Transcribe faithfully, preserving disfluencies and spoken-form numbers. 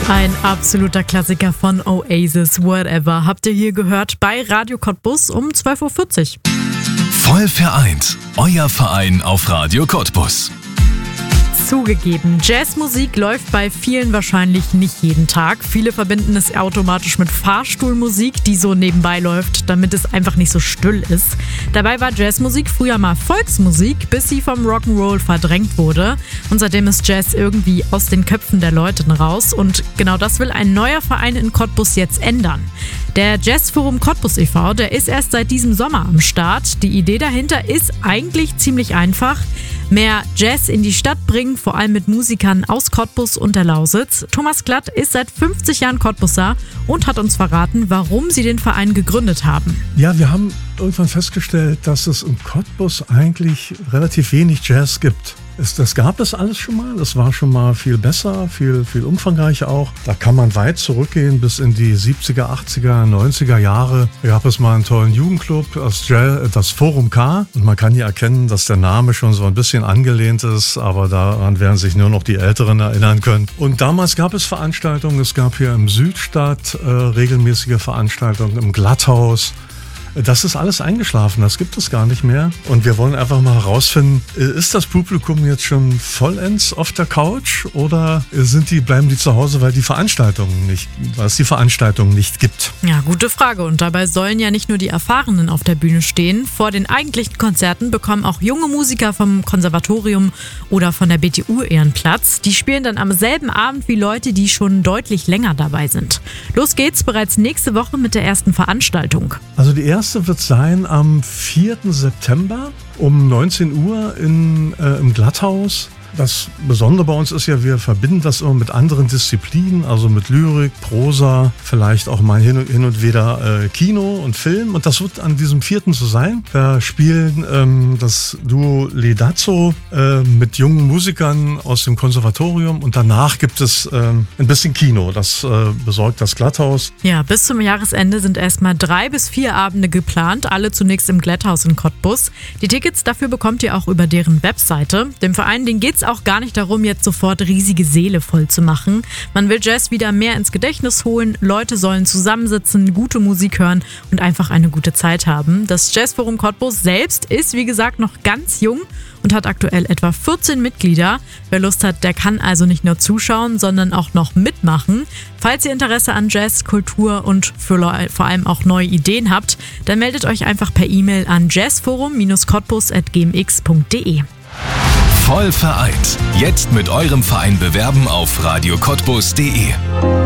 Ein absoluter Klassiker von Oasis, Whatever, habt ihr hier gehört bei Radio Cottbus um zwölf Uhr vierzig. Voll vereint, euer Verein auf Radio Cottbus. Zugegeben, Jazzmusik läuft bei vielen wahrscheinlich nicht jeden Tag. Viele verbinden es automatisch mit Fahrstuhlmusik, die so nebenbei läuft, damit es einfach nicht so still ist. Dabei war Jazzmusik früher mal Volksmusik, bis sie vom Rock'n'Roll verdrängt wurde. Und seitdem ist Jazz irgendwie aus den Köpfen der Leute raus. Und genau das will ein neuer Verein in Cottbus jetzt ändern. Der Jazzforum Cottbus e V, der ist erst seit diesem Sommer am Start. Die Idee dahinter ist eigentlich ziemlich einfach. Mehr Jazz in die Stadt bringen, vor allem mit Musikern aus Cottbus und der Lausitz. Thomas Glatt ist seit fünfzig Jahren Cottbusser und hat uns verraten, warum sie den Verein gegründet haben. Ja, wir haben irgendwann festgestellt, dass es in Cottbus eigentlich relativ wenig Jazz gibt. Es, das gab es alles schon mal, das war schon mal viel besser, viel, viel umfangreicher auch. Da kann man weit zurückgehen bis in die siebziger, achtziger, neunziger Jahre. Da gab es mal einen tollen Jugendclub, das, Jazz, das Forum K. Und man kann hier erkennen, dass der Name schon so ein bisschen angelehnt ist, aber daran werden sich nur noch die Älteren erinnern können. Und damals gab es Veranstaltungen, es gab hier im Südstadt äh, regelmäßige Veranstaltungen, im Glatthaus. Das ist alles eingeschlafen, das gibt es gar nicht mehr. Und wir wollen einfach mal herausfinden, ist das Publikum jetzt schon vollends auf der Couch oder sind die, bleiben die zu Hause, weil die Veranstaltungen nicht, weil es die Veranstaltungen nicht gibt? Ja, gute Frage. Und dabei sollen ja nicht nur die Erfahrenen auf der Bühne stehen. Vor den eigentlichen Konzerten bekommen auch junge Musiker vom Konservatorium oder von der B T U ihren Platz. Die spielen dann am selben Abend wie Leute, die schon deutlich länger dabei sind. Los geht's bereits nächste Woche mit der ersten Veranstaltung. Also die erste wird sein am vierten September um neunzehn Uhr in, äh, im Glatthaus. Das Besondere bei uns ist ja, wir verbinden das immer mit anderen Disziplinen, also mit Lyrik, Prosa, vielleicht auch mal hin und, hin und wieder äh, Kino und Film. Und das wird an diesem vierten so sein. Wir spielen ähm, das Duo Ledazzo äh, mit jungen Musikern aus dem Konservatorium und danach gibt es ähm, ein bisschen Kino. Das äh, besorgt das Glatthaus. Ja, bis zum Jahresende sind erstmal drei bis vier Abende geplant, alle zunächst im Glatthaus in Cottbus. Die Tickets dafür bekommt ihr auch über deren Webseite. Dem Verein, den geht's auch gar nicht darum, jetzt sofort riesige Säle voll zu machen. Man will Jazz wieder mehr ins Gedächtnis holen, Leute sollen zusammensitzen, gute Musik hören und einfach eine gute Zeit haben. Das Jazzforum Cottbus selbst ist, wie gesagt, noch ganz jung und hat aktuell etwa vierzehn Mitglieder. Wer Lust hat, der kann also nicht nur zuschauen, sondern auch noch mitmachen. Falls ihr Interesse an Jazz, Kultur und für vor allem auch neue Ideen habt, dann meldet euch einfach per E-Mail an jazzforum cottbus at g m x punkt d e. Voll vereint. Jetzt mit eurem Verein bewerben auf radio cottbus punkt d e.